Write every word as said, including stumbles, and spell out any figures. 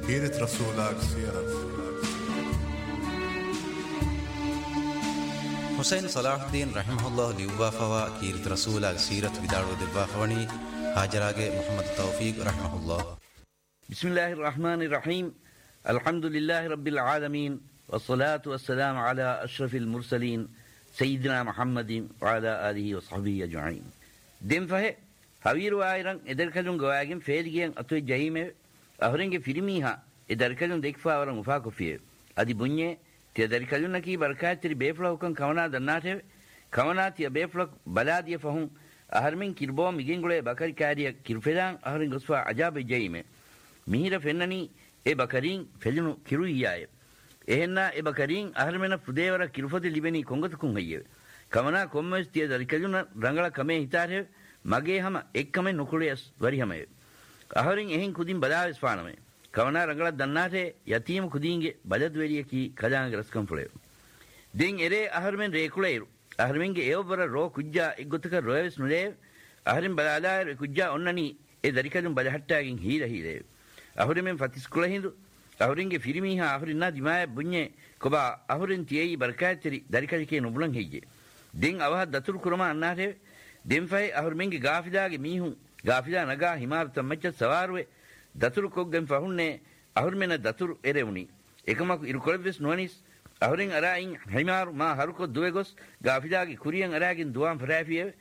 كيرت رسولك سيرة حسين صلاح الدين رحمه الله ليوبا فوا كيرت رسولك سيرة بدارو دبا فوني هاجراغ محمد توفيق رحمه الله. بسم الله الرحمن الرحيم. الحمد لله رب العالمين والصلاة والسلام على أشرف المرسلين سيدنا محمد وعلى آله وصحبه أجمعين. دم فه هاويرو آيران إدر كلون غواغين فيلغين أتوي جهيمه أهرنگ فيلميها إدر كلون ديكفا ورن مفاكو فيه أدي بنيه تيدر كلون نكي بركات تري بيفلو كن كونا دناته كونا تي بيفلو بلاديه فهم أهرمين كيربو ميگينگولي بكاري كاريا كيرفدان أهرنگ غسوا عجاب جهيمه ميهر فنني إيه بكارين فلنو كيروياي එහෙන්න ඒ බකරින් අහර්මෙන පුදේවර කිරුපති ලිබෙනි කොංගතකුන් හයිය කමනා කොම්මස් තිය දරිකලුන රංගල කමේ හිතාරේ මගේ හැම එක්කම නුකුලියස් වරිහමයි අහරින් එහෙන් කුදින් බදාවස් පානමයි කමනා රංගල දන්නාතේ යතීම කුදින්ගේ බදත් වෙරිය කි කදාංග රස්කම් පුලේ දින් එරේ අහර්මෙන් රේකුලේ අහර්මෙන්ගේ ඒවබර රෝ කුජ්ජා එක්ගොතක රොයස් නුලේ අහරින් බදාලා කුජ්ජා ඔන්නනි ඒ දරිකලුන් බදහට්ටාගෙන් හීර හීරේ අහරින් ෆතිස් කුලහින්දු අහුරින්ගේ ෆිරිමීහා අහුරින් නා දිමාය බුඤ්ඤේ කොබා අහුරින් තියයි බර්කාච්චරි දරිකලිකේ නුබුලන් හෙයිජේ දෙන් අවහ දතුරු කුරම අන්නාරේ දෙන්ෆයි අහුරින්ගේ ගාෆිදාගේ මීහුන් ගාෆිදා නගා හිමාර තම්මච්ච සවාරුවේ දතුරු කොග්ගෙන් ෆහුන්නේ අහුරින් දතුරු එරෙවුනි එකමක ඉරු කොළබස් නොනිස් අහුරින් අරයින් හිමාර මා හරුකො දුවේගොස් ගාෆිදාගේ කුරියන් අරාගෙන් දුවාන් ෆරාෆියේ